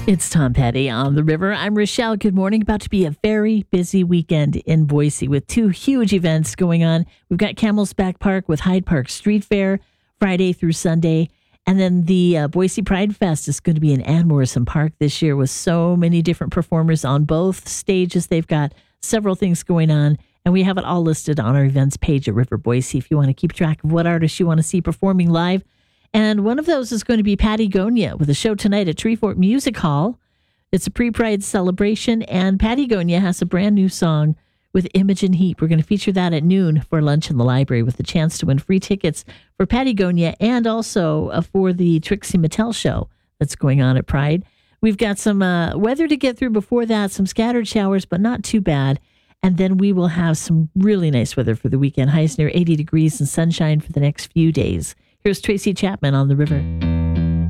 It's Tom Petty on the river. I'm Rochelle. Good morning. About to be a very busy weekend in Boise with two huge events going on. We've got Camel's Back Park with Hyde Park Street Fair Friday through Sunday. And then the Boise Pride Fest is going to be in Ann Morrison Park this year with so many different performers on both stages. They've got several things going on, and we have it all listed on our events page at River Boise if you want to keep track of what artists you want to see performing live. And one of those is going to be Patty Gonia with a show tonight at Treefort Music Hall. It's a pre-Pride celebration, and Patty Gonia has a brand new song with Imogen Heap. We're going to feature that at noon for lunch in the library with a chance to win free tickets for Patty Gonia and also for the Trixie Mattel show that's going on at Pride. We've got some weather to get through before that, some scattered showers, but not too bad. And then we will have some really nice weather for the weekend. Highs near 80 degrees and sunshine for the next few days. Here's Tracy Chapman on the river.